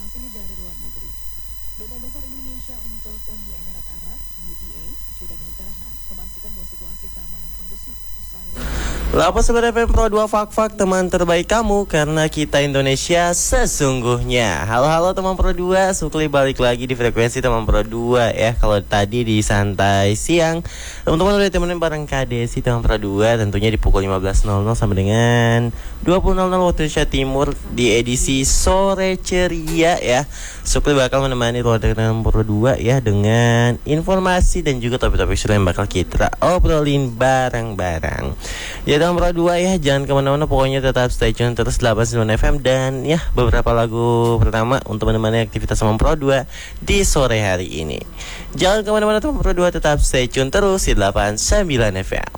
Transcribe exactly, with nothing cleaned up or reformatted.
informasi dari luar negeri. Duta Besar Indonesia untuk Uni Emirat Arab (U A E), Jeddah Nugraha, memastikan bahwa situasi keamanan kondusif usai. Lapas Sobat F M Pro dua Fak-Fak, teman terbaik kamu karena kita Indonesia sesungguhnya. Halo-halo teman Pro dua, Sukli balik lagi di frekuensi teman Pro dua ya. Kalau tadi di santai siang, teman-teman udah temenin bareng K D si teman Pro dua tentunya di pukul lima belas nol nol sampai dengan dua puluh nol nol waktu Indonesia Timur di edisi Sore Ceria ya. Sukli bakal menemani luar dari teman Pro dua ya dengan informasi dan juga topik-topik seru yang bakal kita obrolin bareng-bareng. Ya teman Pro dua ya, jangan kemana-mana, pokoknya tetap stay tune terus delapan puluh sembilan F M. Dan ya, beberapa lagu pertama untuk menemani aktivitas teman Pro dua di sore hari ini. Jangan kemana-mana teman Pro dua, tetap stay tune terus di delapan puluh sembilan F M.